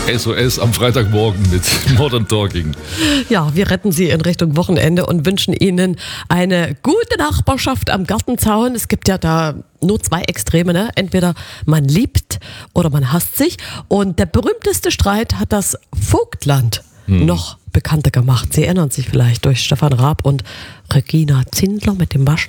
SOS am Freitagmorgen mit Modern Talking. Ja, wir retten Sie in Richtung Wochenende und wünschen Ihnen eine gute Nachbarschaft am Gartenzaun. Es gibt ja da nur zwei Extreme, ne? Entweder man liebt oder man hasst sich. Und der berühmteste Streit hat das Vogtland noch bekannter gemacht. Sie erinnern sich vielleicht durch Stefan Raab und Regina Zindler mit dem Waschen.